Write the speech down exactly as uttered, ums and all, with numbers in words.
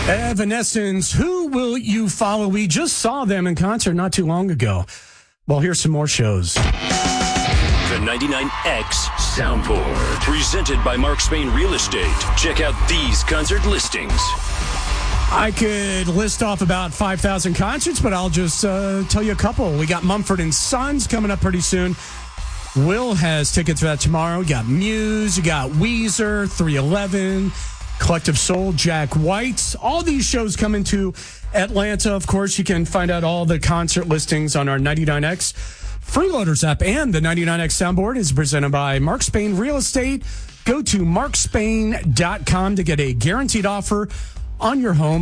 Evanescence, who will you follow? We just saw them in concert not too long ago. Well, here's some more shows. The ninety-nine X Soundboard, presented by Mark Spain Real Estate. Check out these concert listings. I could list off about five thousand concerts, but I'll just uh, tell you a couple. We got Mumford and Sons coming up pretty soon. Will has tickets for that tomorrow. You got Muse, you got Weezer, three eleven, Collective Soul, Jack White. All these shows coming to Atlanta. Of course, you can find out all the concert listings on our ninety-nine X Freeloaders app. And the ninety-nine X Soundboard is presented by Mark Spain Real Estate. Go to mark spain dot com to get a guaranteed offer on your home.